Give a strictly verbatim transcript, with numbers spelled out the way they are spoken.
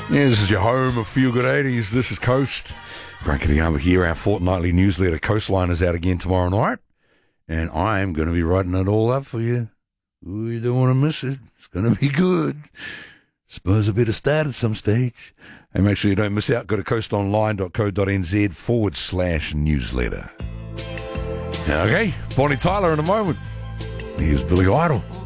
Yeah, this is your home of Feel Good eighties. This is Coast. Great getting over here. Our fortnightly newsletter, Coastline, is out again tomorrow night. And I'm going to be writing it all up for you. Ooh, you don't want to miss it. It's going to be good. Suppose I better start at some stage. And make sure you don't miss out. Go to coastonline.co.nz forward slash newsletter. Okay, Bonnie Tyler in a moment. Here's Billy Idol.